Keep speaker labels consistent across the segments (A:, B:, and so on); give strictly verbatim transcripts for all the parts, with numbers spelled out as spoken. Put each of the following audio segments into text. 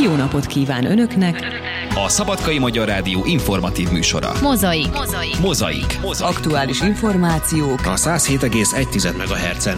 A: jó napot kíván Önöknek!
B: A Szabadkai Magyar Rádió informatív műsora.
C: Mozaik. Mozaik.
B: Mozaik. Mozaik.
A: Aktuális információk
B: A száz hét egész egy megahertzen.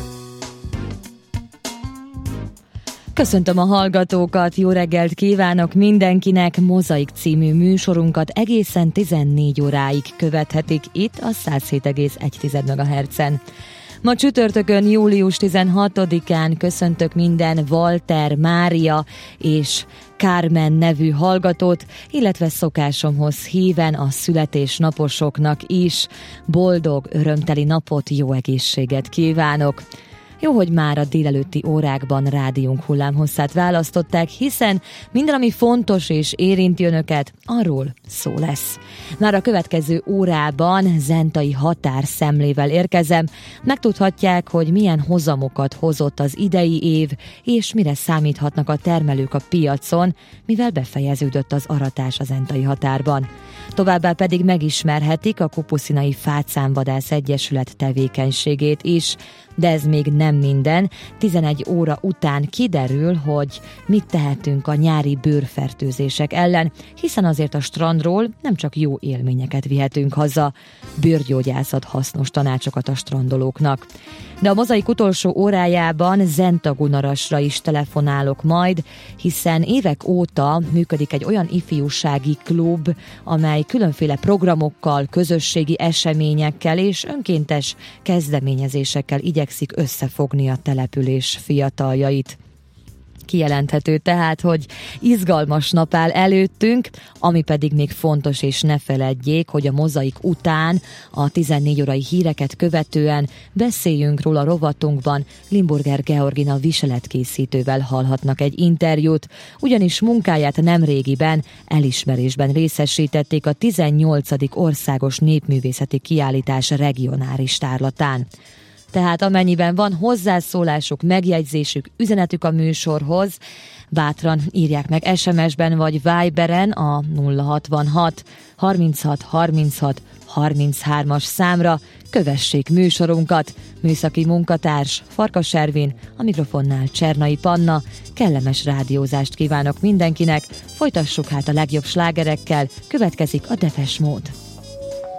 C: Köszöntöm a hallgatókat, jó reggelt kívánok mindenkinek! Mozaik című műsorunkat egészen tizennégy óráig követhetik itt a száz hét egész egy megahertzen. Ma csütörtökön, július tizenhatodikán köszöntök minden Walter, Mária és Carmen nevű hallgatót, illetve szokásomhoz híven a születésnaposoknak is boldog, örömteli napot, jó egészséget kívánok! Jó, hogy már a délelőtti órákban rádiónk hullámhosszát választották, hiszen minden, ami fontos és érinti Önöket, arról szó lesz. Már a következő órában zentai határszemlével érkezem. Megtudhatják, hogy milyen hozamokat hozott az idei év, és mire számíthatnak a termelők a piacon, mivel befejeződött az aratás a zentai határban. Továbbá pedig megismerhetik a Kupuszinai Fácánvadász Egyesület tevékenységét is, de ez még nem minden. tizenegy óra után kiderül, hogy mit tehetünk a nyári bőrfertőzések ellen, hiszen azért a strandról nem csak jó élményeket vihetünk haza, bőrgyógyászat hasznos tanácsokat a strandolóknak. De a Mozaik utolsó órájában Zentagunarasra is telefonálok majd, hiszen évek óta működik egy olyan ifjúsági klub, amely különféle programokkal, közösségi eseményekkel és önkéntes kezdeményezésekkel igyekszik összefogni a település fiataljait. Kijelenthető tehát, hogy izgalmas nap áll előttünk, ami pedig még fontos, és ne feledjék, hogy a Mozaik után a tizennégy órai híreket követően beszéljünk róla rovatunkban. Limburger Georgina viseletkészítővel hallhatnak egy interjút, ugyanis munkáját nemrégiben elismerésben részesítették a tizennyolcadik országos népművészeti kiállítás regionális tárlatán. Tehát amennyiben van hozzászólásuk, megjegyzésük, üzenetük a műsorhoz, bátran írják meg es em es-ben vagy Viberen a nulla hatvanhat harminchat harminchat harminchármas számra, kövessék műsorunkat. Műszaki munkatárs Farkas Ervin, a mikrofonnál Csernai Panna. Kellemes rádiózást kívánok mindenkinek, folytassuk hát a legjobb slágerekkel, következik a Depeche Mode.